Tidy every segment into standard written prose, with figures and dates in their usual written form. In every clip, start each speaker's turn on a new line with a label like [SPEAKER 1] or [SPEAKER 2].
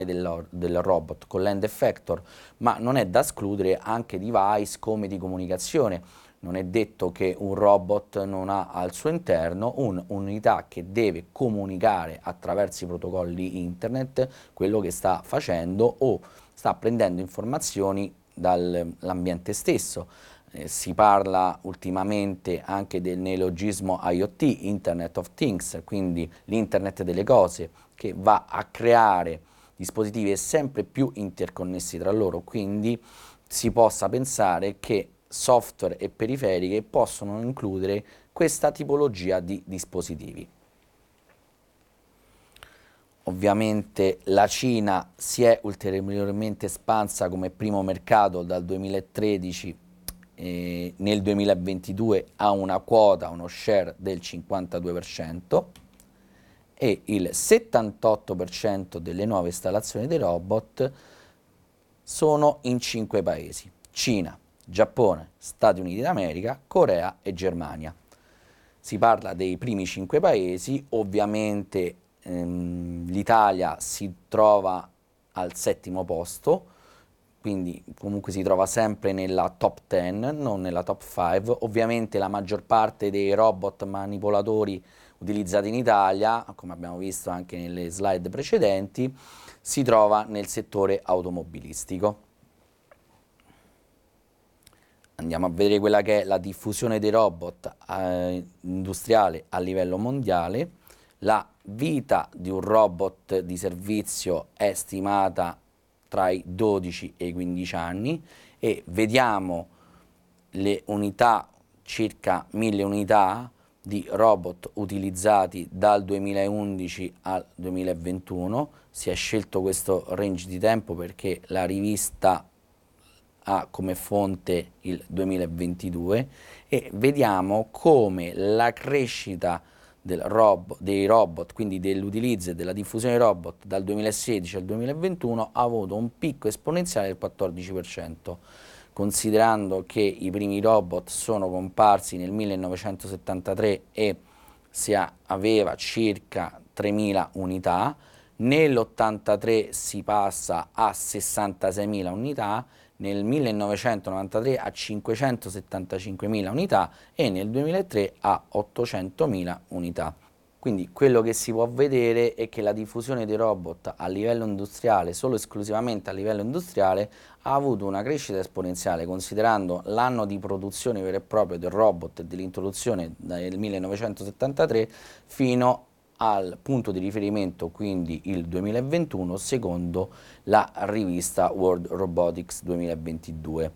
[SPEAKER 1] del robot con l'end effector, ma non è da escludere anche device come di comunicazione. Non è detto che un robot non ha al suo interno un'unità che deve comunicare attraverso i protocolli internet quello che sta facendo o sta prendendo informazioni dall'ambiente stesso. Si parla ultimamente anche del neologismo IoT, Internet of Things, quindi l'internet delle cose, che va a creare dispositivi sempre più interconnessi tra loro, quindi si possa pensare che software e periferiche possono includere questa tipologia di dispositivi. Ovviamente la Cina si è ulteriormente espansa come primo mercato dal 2013 e nel 2022 ha una quota, uno share del 52% e il 78% delle nuove installazioni dei robot sono in 5 paesi: Cina, Giappone, Stati Uniti d'America, Corea e Germania. Si parla dei primi 5 paesi, ovviamente l'Italia si trova al 7° posto, quindi comunque si trova sempre nella top 10, non nella top 5. Ovviamente la maggior parte dei robot manipolatori utilizzati in Italia, come abbiamo visto anche nelle slide precedenti, si trova nel settore automobilistico. Andiamo a vedere quella che è la diffusione dei robot industriale a livello mondiale. La vita di un robot di servizio è stimata tra i 12 e i 15 anni e vediamo le unità, circa 1000 unità di robot utilizzati dal 2011 al 2021. Si è scelto questo range di tempo perché la rivista ha come fonte il 2022 e vediamo come la crescita dei robot, quindi dell'utilizzo e della diffusione dei robot dal 2016 al 2021 ha avuto un picco esponenziale del 14%, considerando che i primi robot sono comparsi nel 1973 e si aveva circa 3000 unità, nell'83 si passa a 66.000 unità, nel 1993 a 575.000 unità e nel 2003 a 800.000 unità. Quindi quello che si può vedere è che la diffusione dei robot a livello industriale, solo esclusivamente a livello industriale, ha avuto una crescita esponenziale, considerando l'anno di produzione vero e proprio del robot e dell'introduzione nel 1973 fino al punto di riferimento, quindi il 2021, secondo la rivista World Robotics 2022.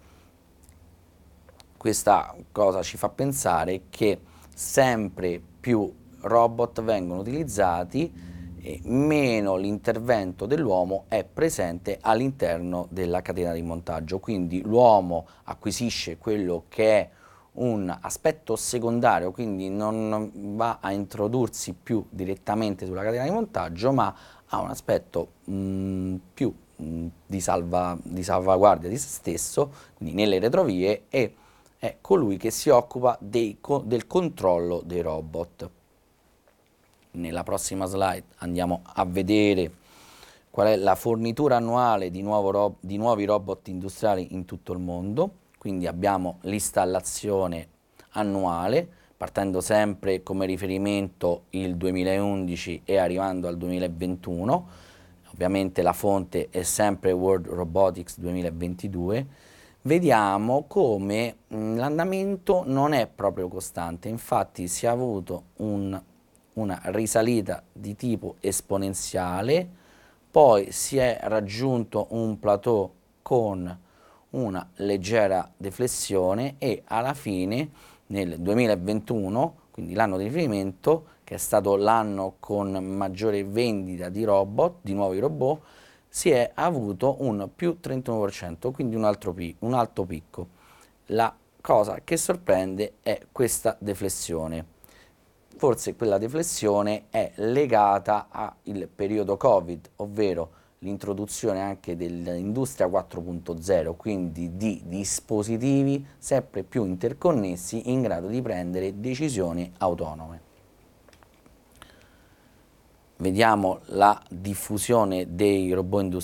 [SPEAKER 1] Questa cosa ci fa pensare che sempre più robot vengono utilizzati e meno l'intervento dell'uomo è presente all'interno della catena di montaggio, quindi l'uomo acquisisce quello che è un aspetto secondario, quindi non va a introdursi più direttamente sulla catena di montaggio, ma ha un aspetto più di salvaguardia di se stesso, quindi nelle retrovie, e è colui che si occupa del controllo dei robot. Nella prossima slide andiamo a vedere qual è la fornitura annuale di nuovi robot industriali in tutto il mondo. Quindi abbiamo l'installazione annuale, partendo sempre come riferimento il 2011 e arrivando al 2021. Ovviamente la fonte è sempre World Robotics 2022. Vediamo come l'andamento non è proprio costante, infatti si è avuto una risalita di tipo esponenziale, poi si è raggiunto un plateau con una leggera deflessione e alla fine nel 2021, quindi l'anno di riferimento, che è stato l'anno con maggiore vendita di robot, di nuovi robot, si è avuto un più 31%, quindi un alto picco. La cosa che sorprende è questa deflessione. Forse quella deflessione è legata al periodo Covid, ovvero l'introduzione anche dell'industria 4.0, quindi di dispositivi sempre più interconnessi in grado di prendere decisioni autonome. vediamo la diffusione dei robot industriali